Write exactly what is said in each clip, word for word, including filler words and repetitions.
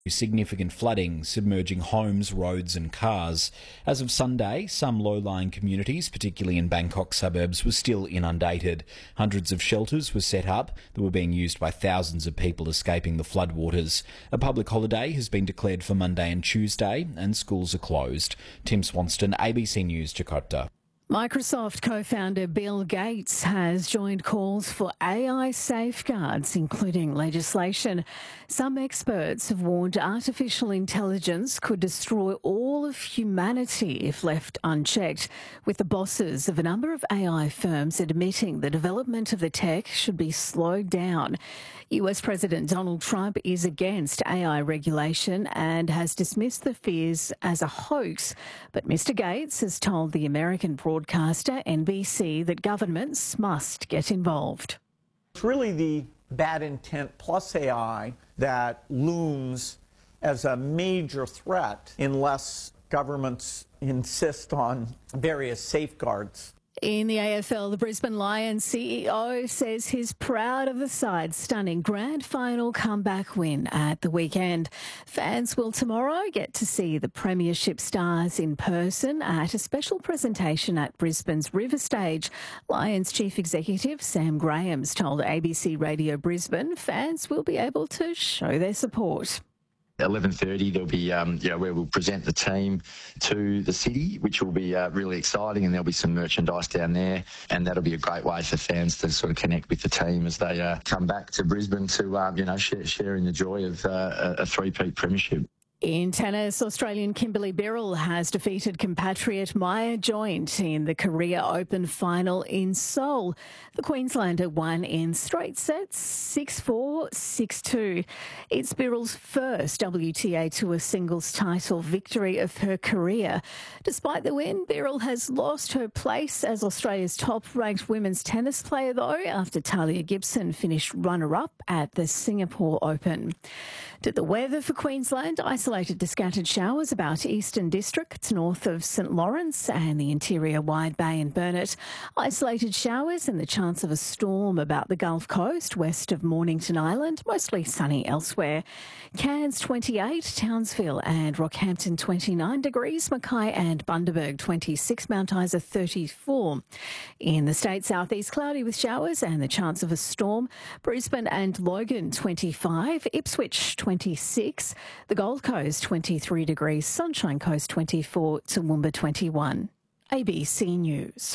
Significant flooding, submerging homes, roads and cars. As of Sunday, some low-lying communities, particularly in Bangkok suburbs, were still inundated. Hundreds of shelters were set up that were being used by thousands of people escaping the floodwaters. A public holiday has been declared for Monday and Tuesday, and schools are closed. Tim Swanston, A B C News, Jakarta. Microsoft co-founder Bill Gates has joined calls for A I safeguards, including legislation. Some experts have warned artificial intelligence could destroy all of humanity if left unchecked, with the bosses of a number of A I firms admitting the development of the tech should be slowed down. U S President Donald Trump is against A I regulation and has dismissed the fears as a hoax. But Mister Gates has told the American broadcaster N B C that governments must get involved. It's really the bad intent plus A I that looms as a major threat unless governments insist on various safeguards. In the A F L, the Brisbane Lions C E O says he's proud of the side's stunning grand final comeback win at the weekend. Fans will tomorrow get to see the Premiership stars in person at a special presentation at Brisbane's River Stage. Lions Chief Executive Sam Graham's told A B C Radio Brisbane fans will be able to show their support. eleven thirty, there'll be, um, you know, where we'll present the team to the city, which will be uh, really exciting, and there'll be some merchandise down there, and that'll be a great way for fans to sort of connect with the team as they uh, come back to Brisbane to, uh, you know, share, sharing the joy of uh, a three-peat premiership. In tennis, Australian Kimberly Birrell has defeated compatriot Maya Joint in the Korea Open final in Seoul. The Queenslander won in straight sets, six four, six two. It's Birrell's first W T A Tour singles title victory of her career. Despite the win, Birrell has lost her place as Australia's top-ranked women's tennis player, though, after Talia Gibson finished runner-up at the Singapore Open. To the weather for Queensland, isolated to scattered showers about eastern districts north of St Lawrence and the interior Wide Bay and Burnett. Isolated showers and the chance of a storm about the Gulf Coast west of Mornington Island, mostly sunny elsewhere. Cairns twenty-eight, Townsville and Rockhampton twenty-nine degrees, Mackay and Bundaberg twenty-six, Mount Isa thirty-four. In the state southeast, cloudy with showers and the chance of a storm. Brisbane and Logan twenty-five, Ipswich twenty-six, the Gold Coast twenty-three degrees, Sunshine Coast twenty-four, Toowoomba twenty-one. A B C News.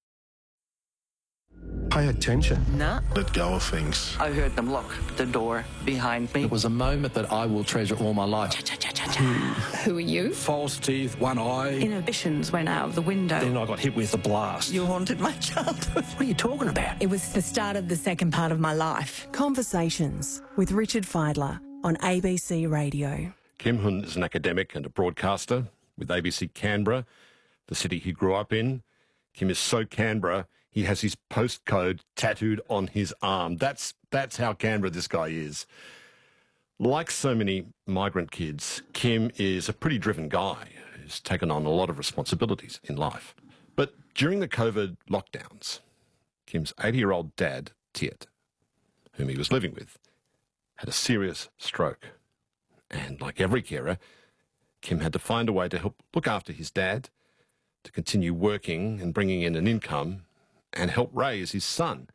Pay attention. Nah. Let go of things. I heard them lock the door behind me. It was a moment that I will treasure all my life. Who are you? False teeth, one eye. Inhibitions went out of the window. Then I got hit with a blast. You haunted my childhood. What are you talking about? It was the start of the second part of my life. Conversations with Richard Feidler on A B C Radio. Kim Hun is an academic and a broadcaster with A B C Canberra, the city he grew up in. Kim is so Canberra, he has his postcode tattooed on his arm. That's that's how Canberra this guy is. Like so many migrant kids, Kim is a pretty driven guy who's taken on a lot of responsibilities in life. But during the COVID lockdowns, Kim's eighty-year-old dad, Tiet, whom he was living with, had a serious stroke. And like every carer, Kim had to find a way to help look after his dad, to continue working and bringing in an income, and help raise his son.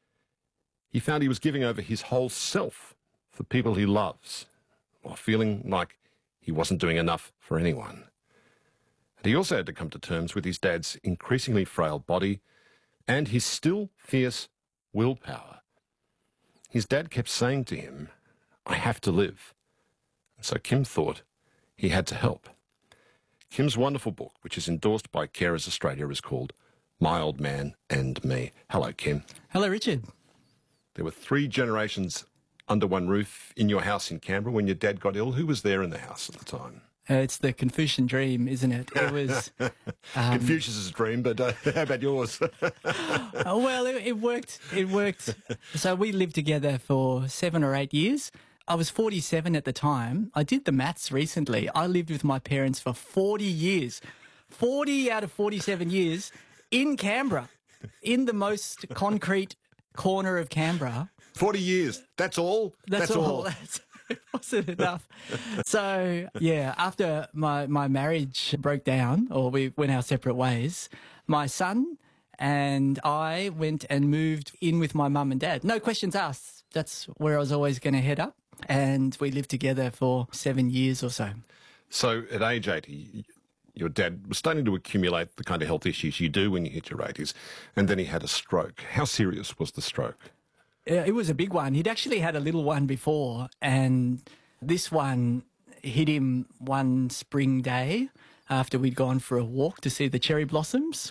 He found he was giving over his whole self for people he loves, while feeling like he wasn't doing enough for anyone. And he also had to come to terms with his dad's increasingly frail body and his still fierce willpower. His dad kept saying to him, "I have to live." And so Kim thought he had to help. Kim's wonderful book, which is endorsed by Carers Australia, is called My Old Man and Me. Hello, Kim. Hello, Richard. There were three generations under one roof in your house in Canberra when your dad got ill. Who was there in the house at the time? Uh, it's the Confucian dream, isn't it? It was um, Confucius's dream, but uh, how about yours? oh, well, it, it worked. It worked. So we lived together for seven or eight years. I was forty-seven at the time. I did the maths recently. I lived with my parents for forty years. forty out of forty-seven years in Canberra, in the most concrete corner of Canberra. forty years. That's all? That's, That's all. all. That's, it wasn't enough. So, yeah, after my, my marriage broke down, or we went our separate ways, my son and I went and moved in with my mum and dad. No questions asked. That's where I was always going to head up. And we lived together for seven years or so. So at age eighty, your dad was starting to accumulate the kind of health issues you do when you hit your eighties, and then he had a stroke. How serious was the stroke? It was a big one. He'd actually had a little one before, and this one hit him one spring day after we'd gone for a walk to see the cherry blossoms.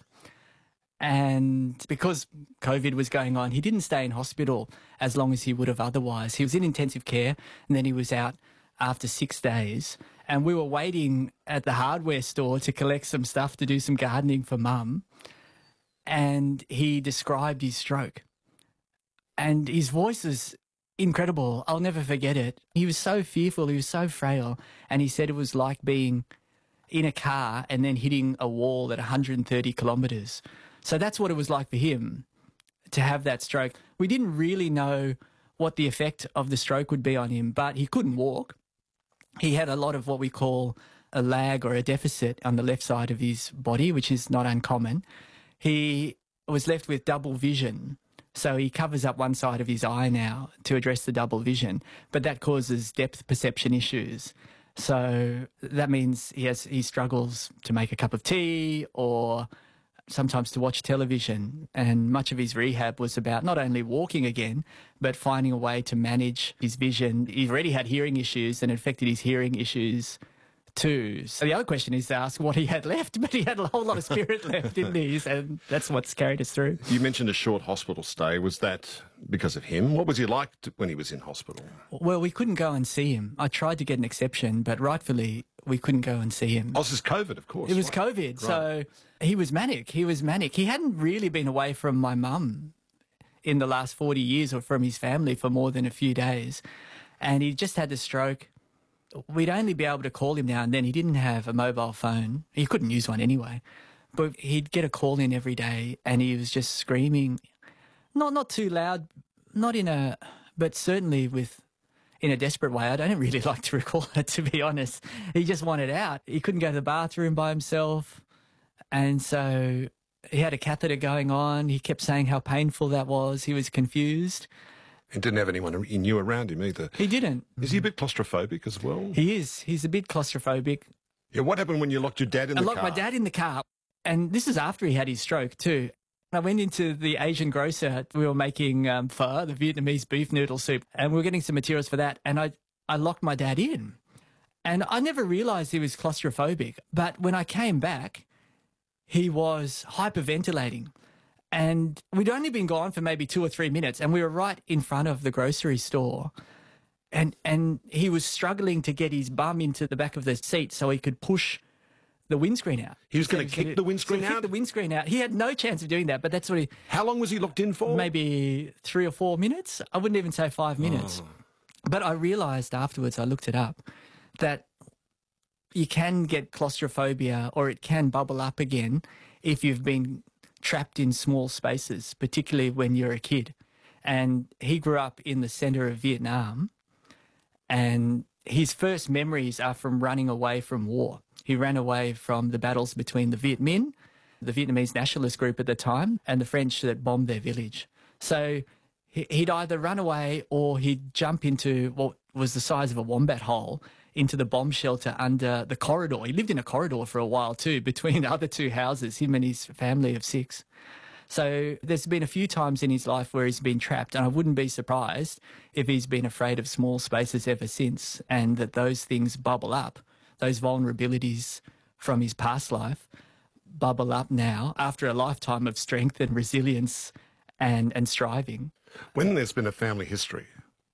And because COVID was going on, he didn't stay in hospital as long as he would have otherwise. He was in intensive care, and then he was out after six days. And we were waiting at the hardware store to collect some stuff to do some gardening for Mum. And he described his stroke. And his voice was incredible. I'll never forget it. He was so fearful. He was so frail. And he said it was like being in a car and then hitting a wall at one hundred thirty kilometres. So that's what it was like for him to have that stroke. We didn't really know what the effect of the stroke would be on him, but he couldn't walk. He had a lot of what we call a lag or a deficit on the left side of his body, which is not uncommon. He was left with double vision. So he covers up one side of his eye now to address the double vision, but that causes depth perception issues. So that means he has he struggles to make a cup of tea or sometimes to watch television, and much of his rehab was about not only walking again, but finding a way to manage his vision. He already had hearing issues and it affected his hearing issues too. So the other question is to ask what he had left, but he had a whole lot of spirit left, didn't he? And that's what's carried us through. You mentioned a short hospital stay. Was that because of him? What was he like when he was in hospital? Well, we couldn't go and see him. I tried to get an exception, but rightfully we couldn't go and see him. Oh, this is COVID, of course. It was right. COVID, right. so he was manic. He was manic. He hadn't really been away from my mum in the last forty years or from his family for more than a few days. And he just had the stroke. We'd only be able to call him now and then. He didn't have a mobile phone. He couldn't use one anyway. But he'd get a call in every day and he was just screaming, not not too loud, not in a, but certainly with, in a desperate way. I don't really like to recall it, to be honest. He just wanted out. He couldn't go to the bathroom by himself. And so he had a catheter going on. He kept saying how painful that was. He was confused. And didn't have anyone he knew around him either. He didn't. Is he a bit claustrophobic as well? He is. He's a bit claustrophobic. Yeah, what happened when you locked your dad in I the car? I locked my dad in the car. And this is after he had his stroke too. I went into the Asian grocer. We were making um, pho, the Vietnamese beef noodle soup, and we were getting some materials for that. And I, I locked my dad in. And I never realised he was claustrophobic. But when I came back, he was hyperventilating. And we'd only been gone for maybe two or three minutes, and we were right in front of the grocery store. And and he was struggling to get his bum into the back of the seat so he could push the windscreen out. He was going to kick the windscreen so out? Kick the windscreen out. He had no chance of doing that, but that's what he... How long was he locked in for? Maybe three or four minutes. I wouldn't even say five minutes. Oh. But I realised afterwards, I looked it up, that you can get claustrophobia or it can bubble up again if you've been trapped in small spaces, particularly when you're a kid. And he grew up in the centre of Vietnam, and his first memories are from running away from war. He ran away from the battles between the Viet Minh, the Vietnamese nationalist group at the time, and the French that bombed their village. So he'd either run away or he'd jump into what was the size of a wombat hole into the bomb shelter under the corridor. He lived in a corridor for a while too, between the other two houses, him and his family of six. So there's been a few times in his life where he's been trapped, and I wouldn't be surprised if he's been afraid of small spaces ever since, and that those things bubble up, those vulnerabilities from his past life bubble up now after a lifetime of strength and resilience and, and striving. When there's been a family history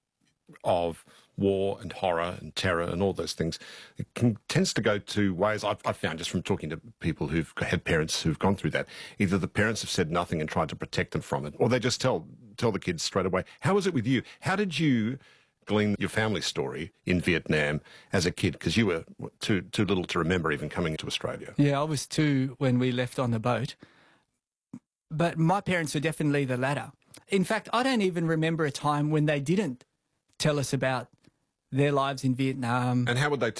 of war and horror and terror and all those things, it can, tends to go to ways I've, I've found just from talking to people who've had parents who've gone through that. Either the parents have said nothing and tried to protect them from it, or they just tell tell the kids straight away. How was it with you? How did you glean your family story in Vietnam as a kid? Because you were too too little to remember even coming to Australia. Yeah, I was two when we left on the boat. But my parents were definitely the latter. In fact, I don't even remember a time when they didn't tell us about their lives in Vietnam. And how would they